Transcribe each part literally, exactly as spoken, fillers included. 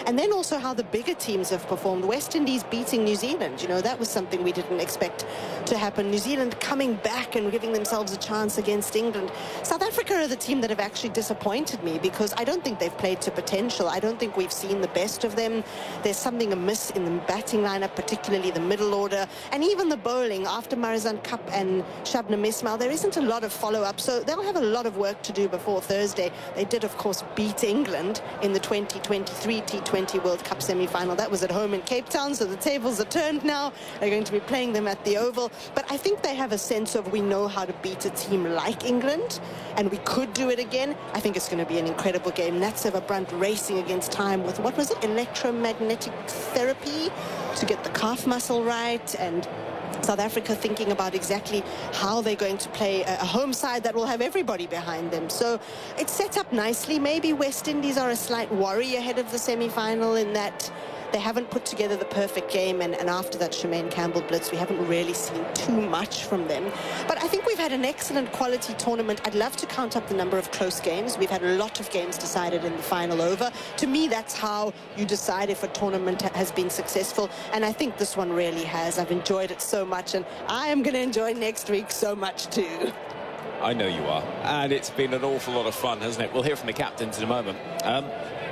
And then also how the bigger teams have performed. West Indies beating New Zealand, you know, that was something we didn't expect to happen. New Zealand coming back and giving themselves a chance against England. South Africa are the team that have actually disappointed me because I don't think they've played to potential. I don't think we've seen the best of them. There's something amiss in the batting lineup, particularly the middle order, and even the bowling. After Marizanne Kapp and Shabnam Ismail, there isn't a lot of follow-up, so they'll have a lot of work to do before Thursday. They did, of course, beat England in the twenty twenty-three T twenty World Cup semi-final. That was at home in Cape Town, so the tables are turned now. They're going to be playing them at the Oval. But I think they have a sense of we know how to beat a team like England, and we could do it again. I think it's going to be an incredible game. Natseva Brunt racing against time with, what was it, electromagnetic therapy to get the calf muscle right, and South Africa thinking about exactly how they're going to play a home side that will have everybody behind them. So it's set up nicely. Maybe West Indies are a slight worry ahead of the semi-final in that they haven't put together the perfect game, and, and after that Shemaine Campbell blitz, we haven't really seen too much from them. But I think we've had an excellent quality tournament. I'd love to count up the number of close games. We've had a lot of games decided in the final over. To me, that's how you decide if a tournament has been successful, and I think this one really has. I've enjoyed it so much, and I am going to enjoy next week so much too. I know you are, and it's been an awful lot of fun, hasn't it? We'll hear from the captains in a moment. Um,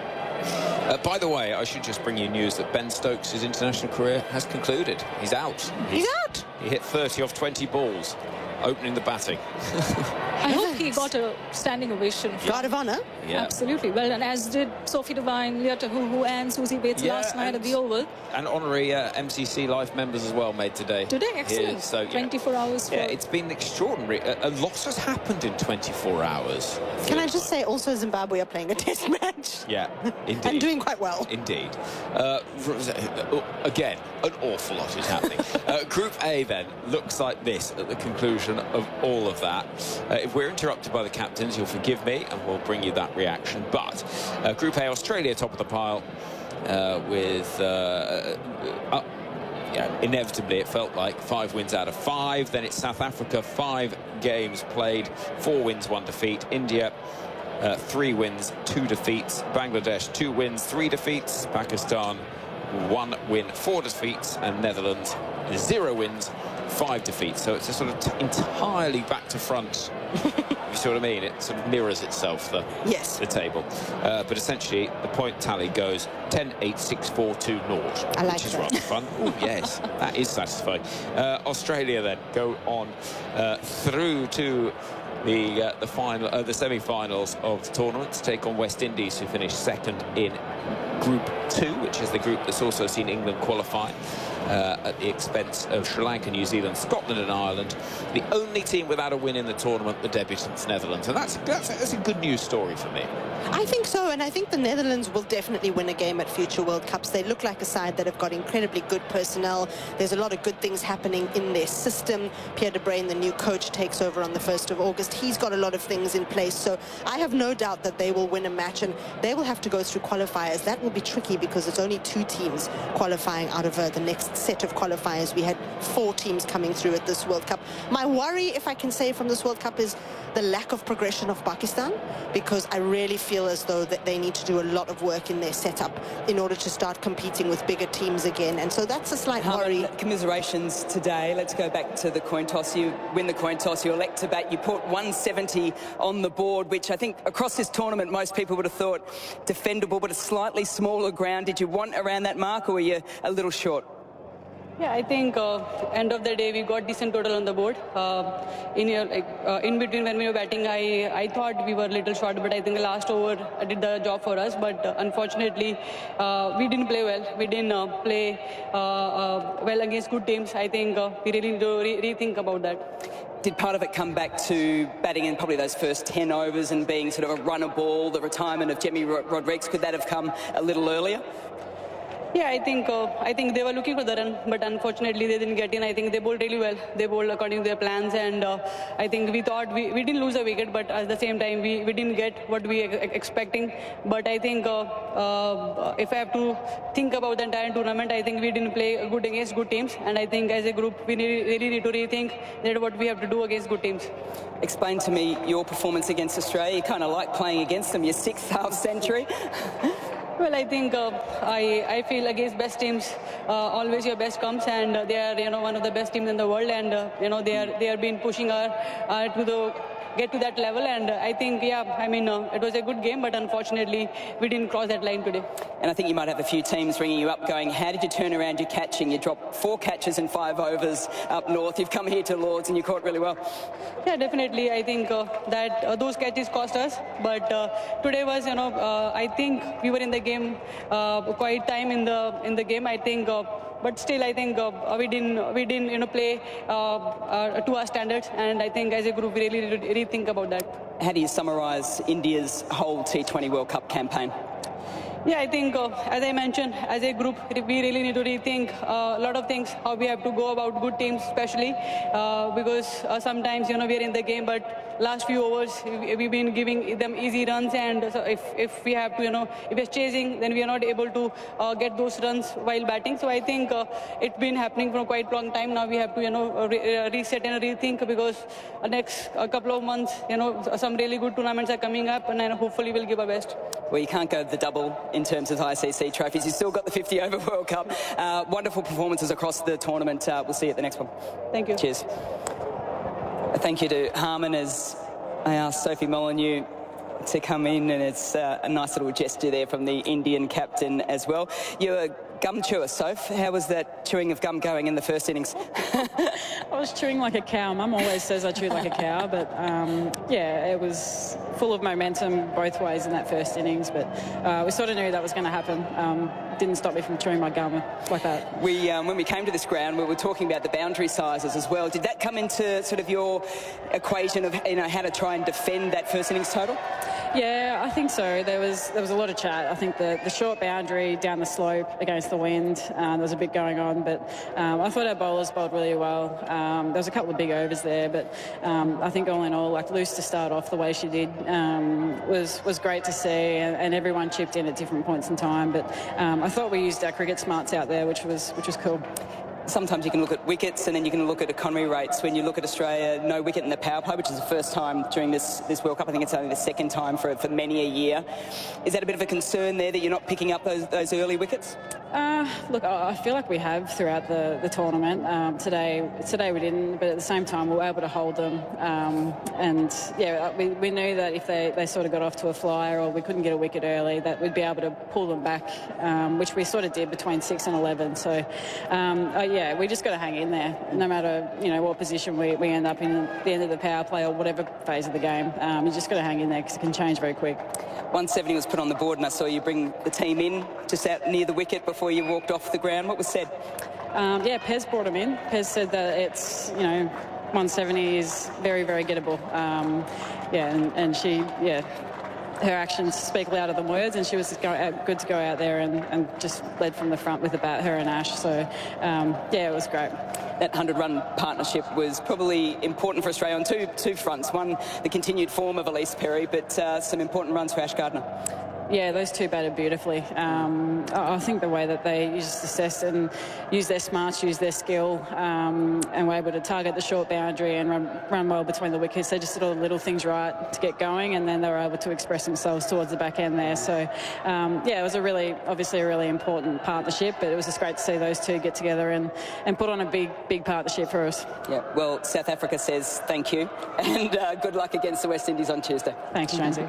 Uh, by the way, I should just bring you news that Ben Stokes' international career has concluded. He's out. He's, He's out? He hit thirty off twenty balls, opening the batting. I hope he got a standing ovation. Guard of honour? Yeah. Absolutely. Well, and as did Sophie Devine, Leah Tahuhu and Susie Bates Yeah, last night and- at the Oval. And honorary uh, M C C Life members as well made today. Today, Here, excellent. so, you know, twenty-four hours. Yeah, for... it's been extraordinary. A, a lot has happened in twenty-four hours. Can I just say, also Zimbabwe are playing a test match? Yeah, indeed. And doing quite well. Indeed. Uh, again, an awful lot is happening. uh, Group A, then, looks like this at the conclusion of all of that. Uh, if we're interrupted by the captains, you'll forgive me, and we'll bring you that reaction. But uh, Group A, Australia top of the pile, uh, with... Uh, uh, Yeah, inevitably, it felt like five wins out of five. Then it's South Africa, five games played, four wins, one defeat. India, uh, three wins, two defeats. Bangladesh, two wins, three defeats. Pakistan, one win, four defeats. And Netherlands, zero wins, five defeats. So it's a sort of t entirely back to front. You see what I mean? It sort of mirrors itself, the, yes. the table. Uh, but essentially, the point tally goes ten, eight, six, four, two, naught. I like which is that. rather fun. Oh, yes, that is satisfying. Uh, Australia then go on uh, through to the uh, the final, uh, the semi-finals of the tournament to take on West Indies, who finished second in Group Two, which is the group that's also seen England qualify uh, at the expense of Sri Lanka, New Zealand, Scotland and Ireland. The only team without a win in the tournament, the debutants, Netherlands. And that's, that's, that's a good news story for me. I think so, and I think the Netherlands will definitely win a game at future World Cups. They look like a side that have got incredibly good personnel. There's a lot of good things happening in their system. Pierre de Bruyn, the new coach, takes over on the first of August. He's got a lot of things in place, so I have no doubt that they will win a match, and they will have to go through qualifiers. That will be tricky because it's only two teams qualifying out of uh, the next set of qualifiers. We had four teams coming through at this World Cup. My worry, if I can say, from this World Cup is the lack of progression of Pakistan, because I really feel as though that they need to do a lot of work in their setup in order to start competing with bigger teams again, and so that's a slight worry. Commiserations today. Let's go back to the coin toss. You win the coin toss, you elect to bat, you put one seventy on the board, which I think across this tournament most people would have thought defendable, but a slightly smaller ground. Did you want around that mark, or were you a little short? Yeah, I think uh, end of the day we got decent total on the board. Uh, in your, like, uh, in between when we were batting, I I thought we were a little short, but I think the last over did the job for us. But uh, unfortunately, uh, we didn't play well. We didn't uh, play uh, uh, well against good teams. I think uh, we really need to re rethink about that. Did part of it come back to batting in probably those first ten overs and being sort of a runner ball, the retirement of Jimmy Rodrigues? Could that have come a little earlier? Yeah, I think uh, I think they were looking for the run, but unfortunately they didn't get in. I think they bowled really well. They bowled according to their plans, and uh, I think we thought we, we didn't lose a wicket, but at the same time we, we didn't get what we were expecting. But I think uh, uh, if I have to think about the entire tournament, I think we didn't play good against good teams, and I think as a group we need, really need to rethink that what we have to do against good teams. Explain to me your performance against Australia. You kind of like playing against them. Your sixth half century. Well, I think uh, I I feel against best teams, uh, always your best comes, and uh, they are you know one of the best teams in the world, and uh, you know they are they are been pushing our uh, to the get to that level, and uh, I think yeah I mean uh, it was a good game, but unfortunately we didn't cross that line today. And I think you might have a few teams ringing you up going, how did you turn around your catching? You dropped four catches in five overs up north. You've come here to Lords and you caught really well. Yeah, definitely. I think uh, that uh, those catches cost us, but uh, today was, you know, uh, I think we were in the game uh, quite time in the in the game. I think, uh, but still, I think uh, we didn't we didn't you know play uh, uh, to our standards, and I think as a group we really really think about that. How do you summarise India's whole T twenty World Cup campaign? Yeah, I think, uh, as I mentioned, as a group, we really need to rethink uh, a lot of things, how we have to go about good teams, especially uh, because uh, sometimes, you know, we're in the game, but last few overs, we've been giving them easy runs, and so if, if we have to, you know, if we're chasing, then we are not able to uh, get those runs while batting. So I think uh, it's been happening for a quite long time now. We have to, you know, re reset and rethink, because uh, next a couple of months, you know, some really good tournaments are coming up, and then hopefully we'll give our best. Well, you can't go the double in terms of I C C trophies. You've still got the fifty over World Cup. Uh, wonderful performances across the tournament. Uh, we'll see you at the next one. Thank you. Cheers. Thank you to Harman as I asked Sophie Molyneux to come in, and it's uh, a nice little gesture there from the Indian captain as well. You're a gum chewer, Soph. How was that chewing of gum going in the first innings? I was chewing like a cow. Mum always says I chewed like a cow, but um, yeah, it was full of momentum both ways in that first innings, but uh, we sort of knew that was going to happen. Um, didn't stop me from chewing my gum like that. We, um, when we came to this ground, we were talking about the boundary sizes as well. Did that come into sort of your equation of, you know, how to try and defend that first innings total? Yeah, I think so. There was there was a lot of chat. I think the, the short boundary down the slope against the wind, um, there was a bit going on, but um, I thought our bowlers bowled really well. Um, there was a couple of big overs there, but um, I think all in all, like Luce to start off the way she did um, was was great to see, and, and everyone chipped in at different points in time. But um, I thought we used our cricket smarts out there, which was which was cool. Sometimes you can look at wickets, and then you can look at economy rates. When you look at Australia, no wicket in the power play, which is the first time during this, this World Cup. I think it's only the second time for, for many a year. Is that a bit of a concern there that you're not picking up those, those early wickets? Uh, look, I feel like we have throughout the, the tournament. Um, today today we didn't, but at the same time we were able to hold them. Um, and, yeah, we, we knew that if they, they sort of got off to a flyer or we couldn't get a wicket early, that we'd be able to pull them back, um, which we sort of did between six and eleven. So, um, uh, yeah, we just got to hang in there, no matter, you know, what position we, we end up in at the end of the power play or whatever phase of the game. Um, you just got to hang in there because it can change very quick. one seventy was put on the board, and I saw you bring the team in just out near the wicket before you walked off the ground. What was said? Um, yeah, Pez brought him in. Pez said that it's, you know, one seventy is very, very gettable. Um, yeah, and, and she, yeah, her actions speak louder than words, and she was go out, good to go out there and, and just led from the front with the bat, her and Ash. So, um, yeah, it was great. That hundred-run partnership was probably important for Australia on two, two fronts. One, the continued form of Elise Perry, but uh, some important runs for Ash Gardner. Yeah, those two batted beautifully. Um, I think the way that they just assessed and used their smarts, used their skill, um, and were able to target the short boundary and run, run well between the wickets. They just did all the little things right to get going, and then they were able to express themselves towards the back end there. So, um, yeah, it was a really, obviously a really important partnership, but it was just great to see those two get together and, and put on a big, big partnership for us. Yeah, well, South Africa says thank you, and uh, good luck against the West Indies on Tuesday. Thanks, Jonesy.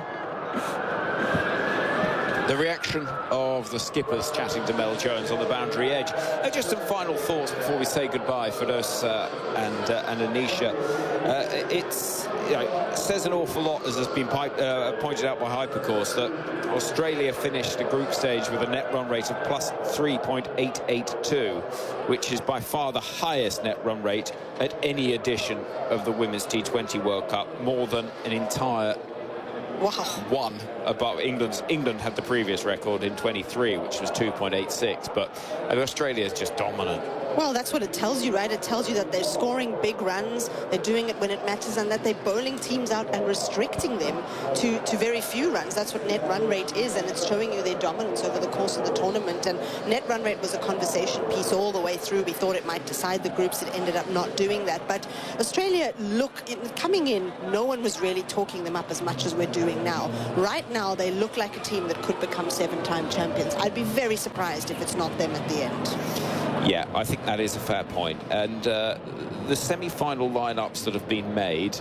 The reaction of the skippers chatting to Mel Jones on the boundary edge. Uh, just some final thoughts before we say goodbye, Firdaus uh, and, uh, and Anisha. Uh, it's, you know, it says an awful lot, as has been pipe, uh, pointed out by Hypercourse, that Australia finished the group stage with a net run rate of plus three point eight eight two, which is by far the highest net run rate at any edition of the Women's T twenty World Cup, more than an entire Wow. One above England's. England had the previous record in twenty-three, which was two point eight six, but Australia is just dominant Well, that's what it tells you, right? It tells you that they're scoring big runs, they're doing it when it matters, and that they're bowling teams out and restricting them to, to very few runs. That's what net run rate is, and it's showing you their dominance over the course of the tournament. And net run rate was a conversation piece all the way through. We thought it might decide the groups. It ended up not doing that. But Australia, look, in, coming in, no one was really talking them up as much as we're doing now. Right now, they look like a team that could become seven-time champions. I'd be very surprised if it's not them at the end. Yeah, I think that is a fair point. And uh, the semi-final lineups that have been made,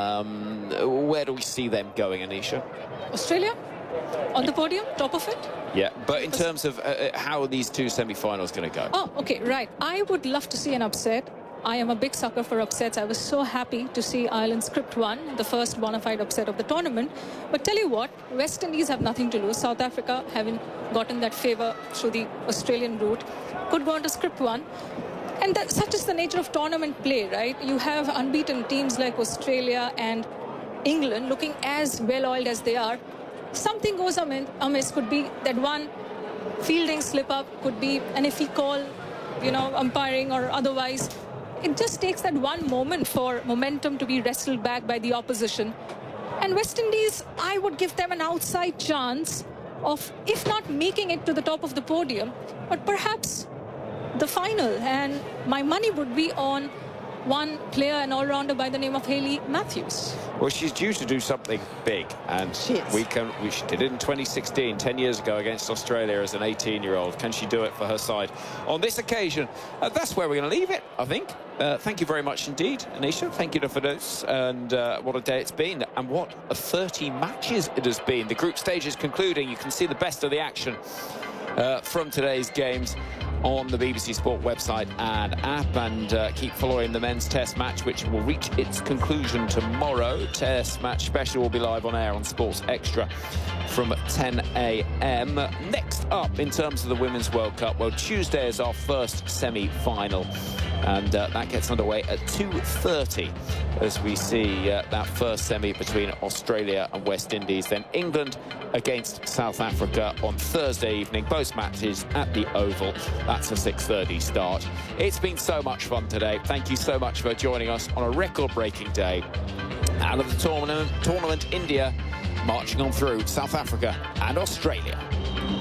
um, where do we see them going, Anisha? Australia on the podium, top of it. Yeah, but in terms of uh, how are these two semi-finals going to go? Oh, okay, right. I would love to see an upset. I am a big sucker for upsets. I was so happy to see Ireland script one, the first bona fide upset of the tournament. But tell you what, West Indies have nothing to lose. South Africa, having gotten that favour through the Australian route, could go on to script one. And that, such is the nature of tournament play, right? You have unbeaten teams like Australia and England looking as well-oiled as they are. Something goes amiss. Could be that one fielding slip-up, could be an iffy call, you know, umpiring or otherwise. It just takes that one moment for momentum to be wrestled back by the opposition. And West Indies, I would give them an outside chance of, if not making it to the top of the podium, but perhaps the final. And my money would be on one player, an all-rounder by the name of Hayley Matthews. Well, she's due to do something big, and we can. We she did it in twenty sixteen, ten years ago, against Australia as an eighteen-year-old. Can she do it for her side on this occasion? Uh, that's where we're going to leave it, I think. Uh, thank you very much indeed, Anisha. Thank you for this, and uh, what a day it's been, and what a thirty matches it has been. The group stage is concluding. You can see the best of the action uh, from today's games on the B B C Sport website and app, and uh, keep following the men's test match, which will reach its conclusion tomorrow. Test match special will be live on air on Sports Extra from ten a m Next up, in terms of the Women's World Cup, well, Tuesday is our first semi-final, and uh, that gets underway at two thirty as we see uh, that first semi between Australia and West Indies. Then England against South Africa on Thursday evening, both matches at the Oval. That's a six thirty start. It's been so much fun today. Thank you so much for joining us on a record-breaking day. Out of the tournament, tournament, India marching on through South Africa and Australia.